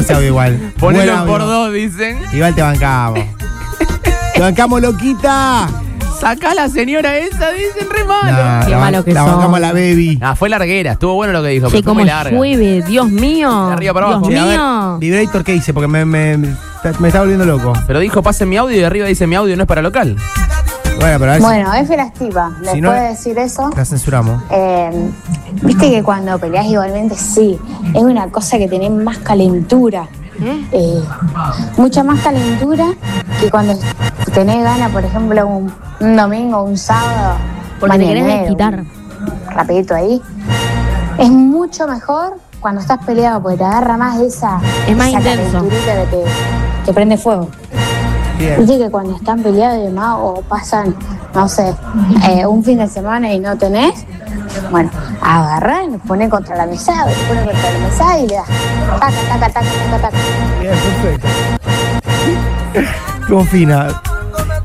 ese audio igual. Ponelo por 2, dicen. Igual te bancamos. Te bancamos, loquita. Sacá a la señora esa, dicen re malo. Qué malo que la son. bancamos a la baby. Fue larguera, estuvo bueno lo que dijo, Sí, pero fue como muy larga. llueve, Dios mío. De arriba para abajo. Dios Che, a ver, mío. Vibrator, ¿qué dice? Porque me está volviendo loco. Pero dijo, pasen mi audio y de arriba dice, mi audio no es para local. Bueno, pero a ver Bueno, F lastiva. Después Si no- de decir eso, si la censuramos. viste que cuando peleas igualmente sí, es una cosa que tenés más calentura. Mucha más calentura que cuando tenés ganas, por ejemplo, un domingo o un sábado. Porque te querés mañanero, desquitar. Rapidito ahí. Es mucho mejor cuando estás peleado porque te agarra más esa, Es más esa intenso. calenturita que te prende fuego. Bien. Viste que cuando están peleados y demás, o pasan, no sé, un fin de semana y no tenés, bueno, agarrá, nos pone contra la mesada, nos pone contra la mesada y le das taca, taca, taca, taca, taca. Bien, perfecto. Confina.